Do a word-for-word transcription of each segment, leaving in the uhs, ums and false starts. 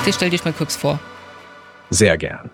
Bitte stell dich mal kurz vor. Sehr gern.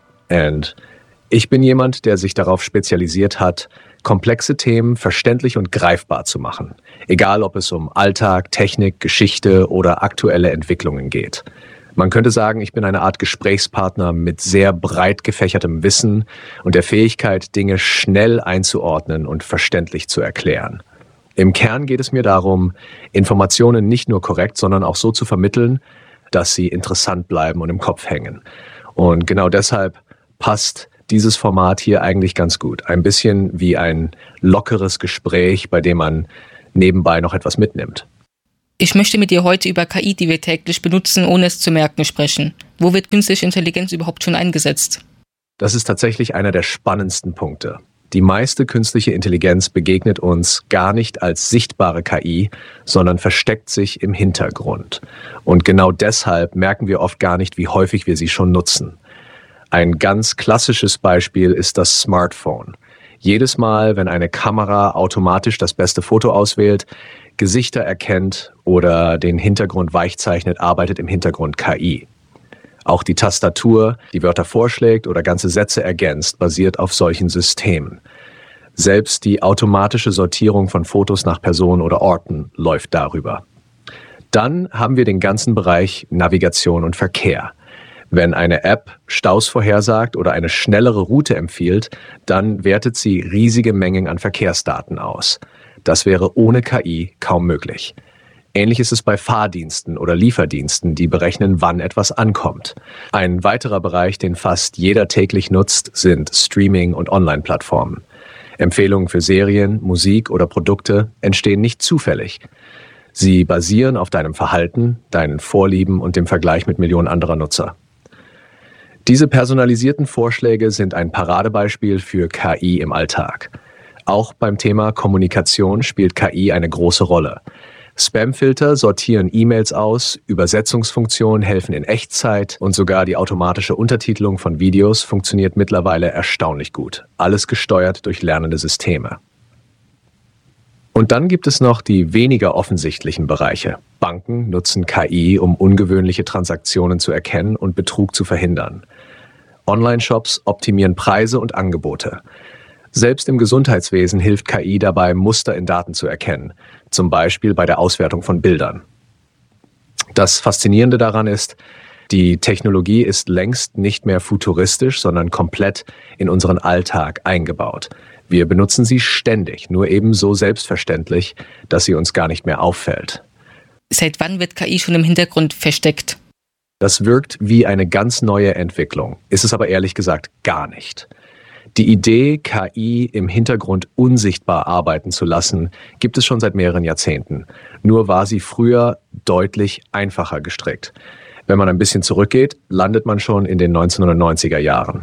Und ich bin jemand, der sich darauf spezialisiert hat, komplexe Themen verständlich und greifbar zu machen. Egal, ob es um Alltag, Technik, Geschichte oder aktuelle Entwicklungen geht. Man könnte sagen, ich bin eine Art Gesprächspartner mit sehr breit gefächertem Wissen und der Fähigkeit, Dinge schnell einzuordnen und verständlich zu erklären. Im Kern geht es mir darum, Informationen nicht nur korrekt, sondern auch so zu vermitteln, dass sie interessant bleiben und im Kopf hängen. Und genau deshalb passt dieses Format hier eigentlich ganz gut. Ein bisschen wie ein lockeres Gespräch, bei dem man nebenbei noch etwas mitnimmt. Ich möchte mit dir heute über K I, die wir täglich benutzen, ohne es zu merken, sprechen. Wo wird künstliche Intelligenz überhaupt schon eingesetzt? Das ist tatsächlich einer der spannendsten Punkte. Die meiste künstliche Intelligenz begegnet uns gar nicht als sichtbare K I, sondern versteckt sich im Hintergrund. Und genau deshalb merken wir oft gar nicht, wie häufig wir sie schon nutzen. Ein ganz klassisches Beispiel ist das Smartphone. Jedes Mal, wenn eine Kamera automatisch das beste Foto auswählt, Gesichter erkennt oder den Hintergrund weichzeichnet, arbeitet im Hintergrund K I. Auch die Tastatur, die Wörter vorschlägt oder ganze Sätze ergänzt, basiert auf solchen Systemen. Selbst die automatische Sortierung von Fotos nach Personen oder Orten läuft darüber. Dann haben wir den ganzen Bereich Navigation und Verkehr. Wenn eine App Staus vorhersagt oder eine schnellere Route empfiehlt, dann wertet sie riesige Mengen an Verkehrsdaten aus. Das wäre ohne K I kaum möglich. Ähnlich ist es bei Fahrdiensten oder Lieferdiensten, die berechnen, wann etwas ankommt. Ein weiterer Bereich, den fast jeder täglich nutzt, sind Streaming- und Online-Plattformen. Empfehlungen für Serien, Musik oder Produkte entstehen nicht zufällig. Sie basieren auf deinem Verhalten, deinen Vorlieben und dem Vergleich mit Millionen anderer Nutzer. Diese personalisierten Vorschläge sind ein Paradebeispiel für K I im Alltag. Auch beim Thema Kommunikation spielt K I eine große Rolle. Spamfilter sortieren E-Mails aus, Übersetzungsfunktionen helfen in Echtzeit und sogar die automatische Untertitelung von Videos funktioniert mittlerweile erstaunlich gut. Alles gesteuert durch lernende Systeme. Und dann gibt es noch die weniger offensichtlichen Bereiche. Banken nutzen K I, um ungewöhnliche Transaktionen zu erkennen und Betrug zu verhindern. Online-Shops optimieren Preise und Angebote. Selbst im Gesundheitswesen hilft K I dabei, Muster in Daten zu erkennen, zum Beispiel bei der Auswertung von Bildern. Das Faszinierende daran ist, die Technologie ist längst nicht mehr futuristisch, sondern komplett in unseren Alltag eingebaut. Wir benutzen sie ständig, nur eben so selbstverständlich, dass sie uns gar nicht mehr auffällt. Seit wann wird K I schon im Hintergrund versteckt? Das wirkt wie eine ganz neue Entwicklung, ist es aber ehrlich gesagt gar nicht. Die Idee, K I im Hintergrund unsichtbar arbeiten zu lassen, gibt es schon seit mehreren Jahrzehnten. Nur war sie früher deutlich einfacher gestrickt. Wenn man ein bisschen zurückgeht, landet man schon in den neunzehnhundertneunziger Jahren.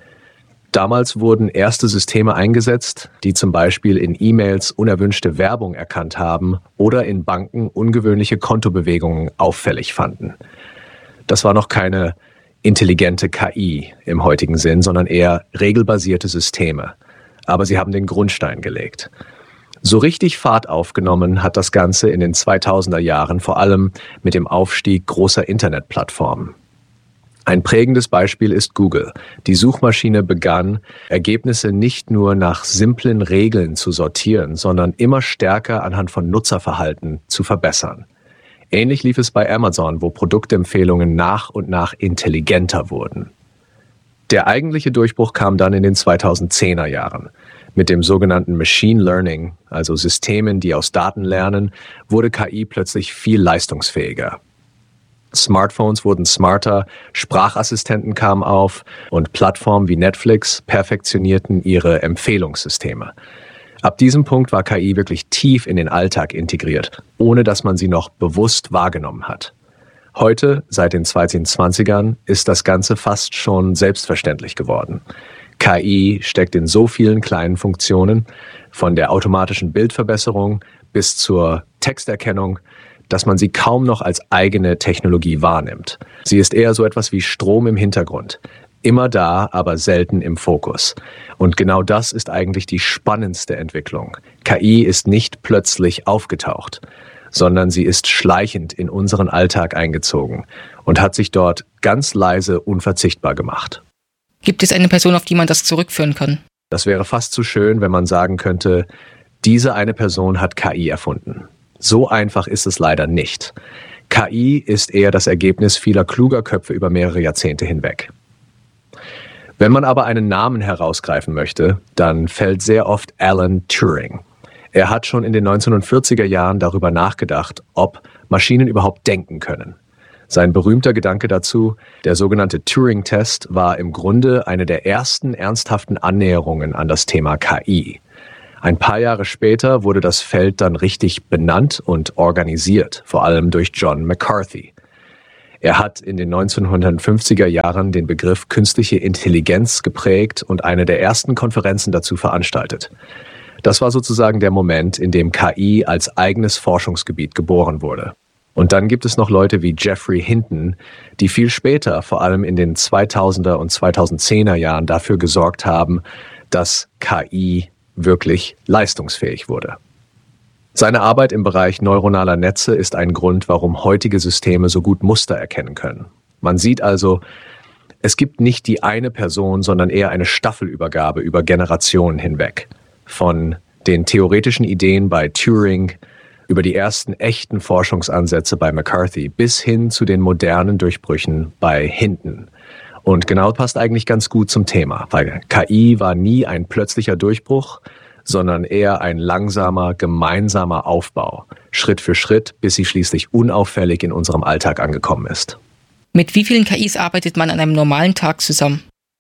Damals wurden erste Systeme eingesetzt, die zum Beispiel in E-Mails unerwünschte Werbung erkannt haben oder in Banken ungewöhnliche Kontobewegungen auffällig fanden. Das war noch keine intelligente K I im heutigen Sinn, sondern eher regelbasierte Systeme. Aber sie haben den Grundstein gelegt. So richtig Fahrt aufgenommen hat das Ganze in den zweitausender Jahren, vor allem mit dem Aufstieg großer Internetplattformen. Ein prägendes Beispiel ist Google. Die Suchmaschine begann, Ergebnisse nicht nur nach simplen Regeln zu sortieren, sondern immer stärker anhand von Nutzerverhalten zu verbessern. Ähnlich lief es bei Amazon, wo Produktempfehlungen nach und nach intelligenter wurden. Der eigentliche Durchbruch kam dann in den zweitausendzehner Jahren. Mit dem sogenannten Machine Learning, also Systemen, die aus Daten lernen, wurde K I plötzlich viel leistungsfähiger. Smartphones wurden smarter, Sprachassistenten kamen auf und Plattformen wie Netflix perfektionierten ihre Empfehlungssysteme. Ab diesem Punkt war K I wirklich tief in den Alltag integriert, ohne dass man sie noch bewusst wahrgenommen hat. Heute, seit den zweitausendzwanzigern, ist das Ganze fast schon selbstverständlich geworden. K I steckt in so vielen kleinen Funktionen, von der automatischen Bildverbesserung bis zur Texterkennung, dass man sie kaum noch als eigene Technologie wahrnimmt. Sie ist eher so etwas wie Strom im Hintergrund. Immer da, aber selten im Fokus. Und genau das ist eigentlich die spannendste Entwicklung. K I ist nicht plötzlich aufgetaucht, sondern sie ist schleichend in unseren Alltag eingezogen und hat sich dort ganz leise unverzichtbar gemacht. Gibt es eine Person, auf die man das zurückführen kann? Das wäre fast zu schön, wenn man sagen könnte, diese eine Person hat K I erfunden. So einfach ist es leider nicht. K I ist eher das Ergebnis vieler kluger Köpfe über mehrere Jahrzehnte hinweg. Wenn man aber einen Namen herausgreifen möchte, dann fällt sehr oft Alan Turing. Er hat schon in den neunzehnhundertvierziger Jahren darüber nachgedacht, ob Maschinen überhaupt denken können. Sein berühmter Gedanke dazu, der sogenannte Turing-Test, war im Grunde eine der ersten ernsthaften Annäherungen an das Thema K I. Ein paar Jahre später wurde das Feld dann richtig benannt und organisiert, vor allem durch John McCarthy. Er hat in den neunzehnhundertfünfziger Jahren den Begriff künstliche Intelligenz geprägt und eine der ersten Konferenzen dazu veranstaltet. Das war sozusagen der Moment, in dem K I als eigenes Forschungsgebiet geboren wurde. Und dann gibt es noch Leute wie Geoffrey Hinton, die viel später, vor allem in den zweitausender und zweitausendzehner Jahren, dafür gesorgt haben, dass K I wirklich leistungsfähig wurde. Seine Arbeit im Bereich neuronaler Netze ist ein Grund, warum heutige Systeme so gut Muster erkennen können. Man sieht also, es gibt nicht die eine Person, sondern eher eine Staffelübergabe über Generationen hinweg. Von den theoretischen Ideen bei Turing über die ersten echten Forschungsansätze bei McCarthy bis hin zu den modernen Durchbrüchen bei Hinton. Und genau passt eigentlich ganz gut zum Thema, weil K I war nie ein plötzlicher Durchbruch, sondern eher ein langsamer, gemeinsamer Aufbau, Schritt für Schritt, bis sie schließlich unauffällig in unserem Alltag angekommen ist. Mit wie vielen K Is arbeitet man an einem normalen Tag zusammen?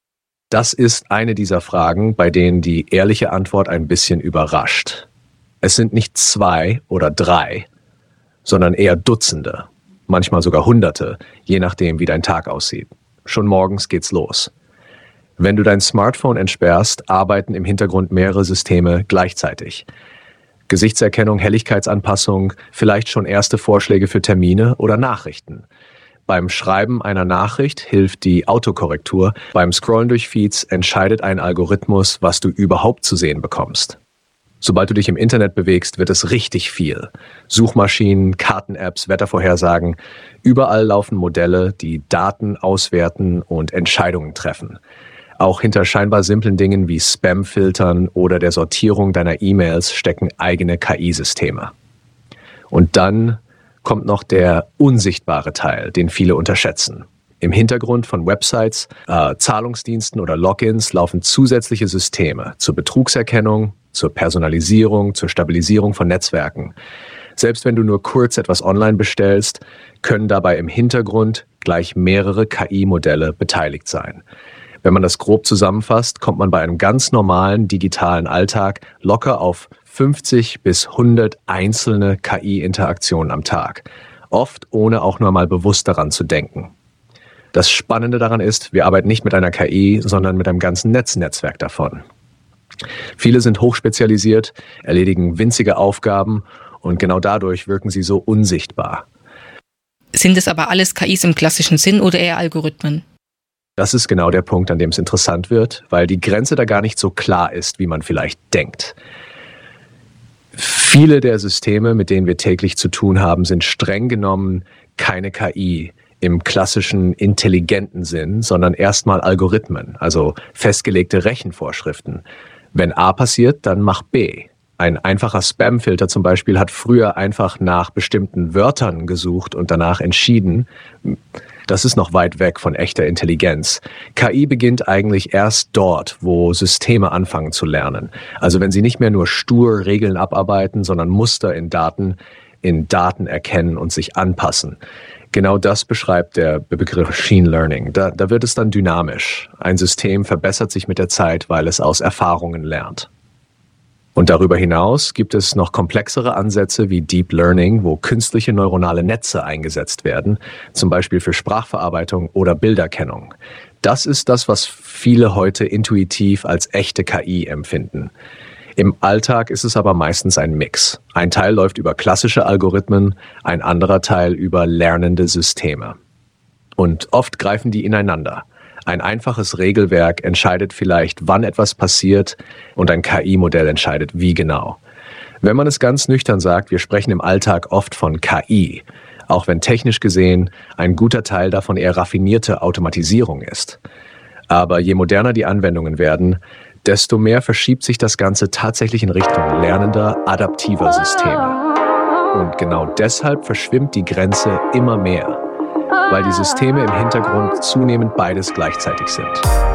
Das ist eine dieser Fragen, bei denen die ehrliche Antwort ein bisschen überrascht. Es sind nicht zwei oder drei, sondern eher Dutzende, manchmal sogar Hunderte, je nachdem, wie dein Tag aussieht. Schon morgens geht's los. Wenn du dein Smartphone entsperrst, arbeiten im Hintergrund mehrere Systeme gleichzeitig. Gesichtserkennung, Helligkeitsanpassung, vielleicht schon erste Vorschläge für Termine oder Nachrichten. Beim Schreiben einer Nachricht hilft die Autokorrektur. Beim Scrollen durch Feeds entscheidet ein Algorithmus, was du überhaupt zu sehen bekommst. Sobald du dich im Internet bewegst, wird es richtig viel. Suchmaschinen, Karten-Apps, Wettervorhersagen. Überall laufen Modelle, die Daten auswerten und Entscheidungen treffen. Auch hinter scheinbar simplen Dingen wie Spam-Filtern oder der Sortierung deiner E-Mails stecken eigene K I-Systeme. Und dann kommt noch der unsichtbare Teil, den viele unterschätzen. Im Hintergrund von Websites, äh, Zahlungsdiensten oder Logins laufen zusätzliche Systeme zur Betrugserkennung, zur Personalisierung, zur Stabilisierung von Netzwerken. Selbst wenn du nur kurz etwas online bestellst, können dabei im Hintergrund gleich mehrere K I-Modelle beteiligt sein. Wenn man das grob zusammenfasst, kommt man bei einem ganz normalen digitalen Alltag locker auf fünfzig bis hundert einzelne K I-Interaktionen am Tag. Oft ohne auch nur mal bewusst daran zu denken. Das Spannende daran ist, wir arbeiten nicht mit einer K I, sondern mit einem ganzen Netznetzwerk davon. Viele sind hochspezialisiert, erledigen winzige Aufgaben und genau dadurch wirken sie so unsichtbar. Sind es aber alles K Is im klassischen Sinn oder eher Algorithmen? Das ist genau der Punkt, an dem es interessant wird, weil die Grenze da gar nicht so klar ist, wie man vielleicht denkt. Viele der Systeme, mit denen wir täglich zu tun haben, sind streng genommen keine K I im klassischen intelligenten Sinn, sondern erstmal Algorithmen, also festgelegte Rechenvorschriften. Wenn A passiert, dann mach B. Ein einfacher Spamfilter zum Beispiel hat früher einfach nach bestimmten Wörtern gesucht und danach entschieden. Das ist noch weit weg von echter Intelligenz. K I beginnt eigentlich erst dort, wo Systeme anfangen zu lernen. Also wenn sie nicht mehr nur stur Regeln abarbeiten, sondern Muster in Daten, in Daten erkennen und sich anpassen. Genau das beschreibt der Begriff Machine Learning. Da, da wird es dann dynamisch. Ein System verbessert sich mit der Zeit, weil es aus Erfahrungen lernt. Und darüber hinaus gibt es noch komplexere Ansätze wie Deep Learning, wo künstliche neuronale Netze eingesetzt werden, zum Beispiel für Sprachverarbeitung oder Bilderkennung. Das ist das, was viele heute intuitiv als echte K I empfinden. Im Alltag ist es aber meistens ein Mix. Ein Teil läuft über klassische Algorithmen, ein anderer Teil über lernende Systeme. Und oft greifen die ineinander. Ein einfaches Regelwerk entscheidet vielleicht, wann etwas passiert und ein K I-Modell entscheidet, wie genau. Wenn man es ganz nüchtern sagt, wir sprechen im Alltag oft von K I, auch wenn technisch gesehen ein guter Teil davon eher raffinierte Automatisierung ist. Aber je moderner die Anwendungen werden, desto mehr verschiebt sich das Ganze tatsächlich in Richtung lernender, adaptiver Systeme. Und genau deshalb verschwimmt die Grenze immer mehr, weil die Systeme im Hintergrund zunehmend beides gleichzeitig sind.